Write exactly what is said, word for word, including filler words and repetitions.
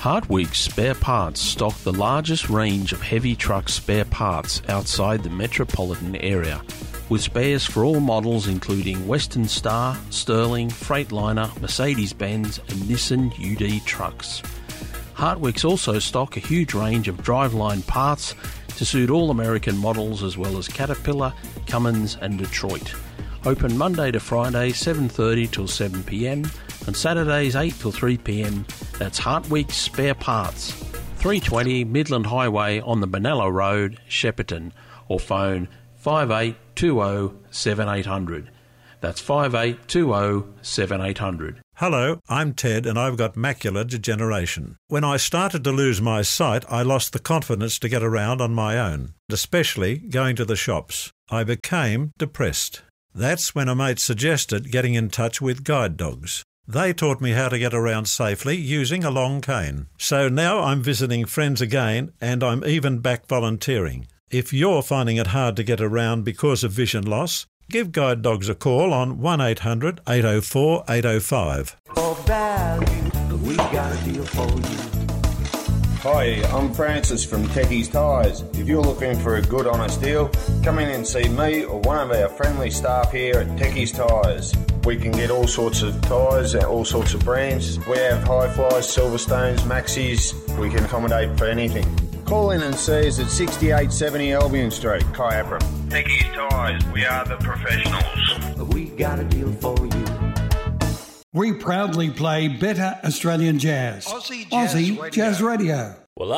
Hartwig's Spare Parts stock the largest range of heavy truck spare parts outside the metropolitan area, with spares for all models including Western Star, Sterling, Freightliner, Mercedes-Benz and Nissan U D trucks. Hartwig's also stock a huge range of driveline parts to suit all American models as well as Caterpillar, Cummins and Detroit. Open Monday to Friday seven thirty till seven p m and Saturdays eight till three p m. That's Hartwig's Spare Parts, three twenty Midland Highway on the Benalla Road, Shepparton, or phone five eight two zero seven eight zero zero. That's five eight two zero seven eight zero zero. Hello, I'm Ted and I've got macular degeneration. When I started to lose my sight, I lost the confidence to get around on my own, especially going to the shops. I became depressed. That's when a mate suggested getting in touch with guide dogs. They taught me how to get around safely using a long cane. So now I'm visiting friends again and I'm even back volunteering. If you're finding it hard to get around because of vision loss, give Guide Dogs a call on one eight hundred eight oh four eight oh five. For value, we got a deal for you. Hi, I'm Francis from Techie's Tyres. If you're looking for a good honest deal, come in and see me or one of our friendly staff here at Techie's Tyres. We can get all sorts of tyres and all sorts of brands. We have Hi-Flies, Silverstones, Maxis. We can accommodate for anything. Call in and see us at sixty-eight seventy Albion Street, Kyabram. Techie's Tyres, we are the professionals. We got a deal for you. We proudly play better Australian jazz. Aussie Jazz Aussie Radio. Jazz Radio.